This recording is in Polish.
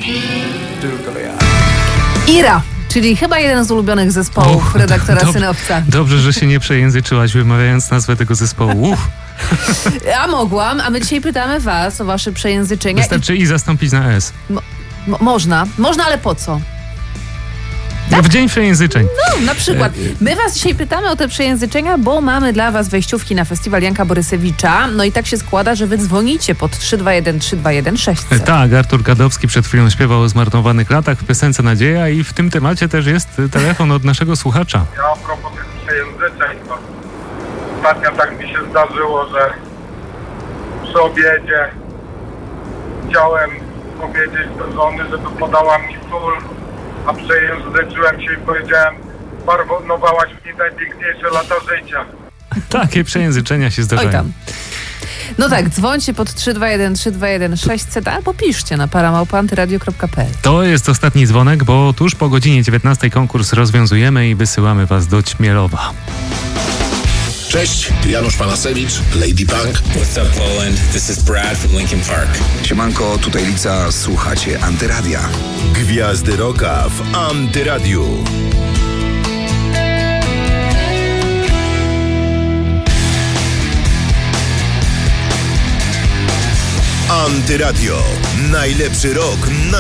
Tylko ja. Ira, czyli chyba jeden z ulubionych zespołów redaktora Synowca. Dobrze, że się nie przejęzyczyłaś, wymawiając nazwę tego zespołu. A mogłam, a my dzisiaj pytamy was o wasze przejęzyczenia. Wystarczy i zastąpić na S. Można, ale po co? W dzień przejęzyczeń. No, na przykład. My was dzisiaj pytamy o te przejęzyczenia, bo mamy dla was wejściówki na festiwal Janka Borysewicza. No i tak się składa, że wy dzwonicie pod 321 321 600. Tak, Artur Gadowski przed chwilą śpiewał o zmarnowanych latach w piosence Nadzieja i w tym temacie też jest telefon od naszego słuchacza. Ja a propos tych przejęzyczeń, to ostatnio tak mi się zdarzyło, że przy obiedzie chciałem powiedzieć do żony, żeby podała mi sól, a przejęzyczyłem się i powiedziałem: zmarnowałaś mi najpiękniejsze lata życia. Takie przejęzyczenia się zdarzają. Oj tam. No tak, dzwońcie pod 321 321 600 albo piszcie na paramałpa.antyradio.pl. To jest ostatni dzwonek, bo tuż po godzinie 19 konkurs rozwiązujemy i wysyłamy was do Ćmielowa. Cześć, tu Janusz Panasewicz, Lady Punk. What's up, Poland? This is Brad from Linkin Park. Siemanko, tutaj Lica, słuchacie Antyradia. Gwiazdy Rocka w Antyradiu. Antyradio. Najlepszy rok na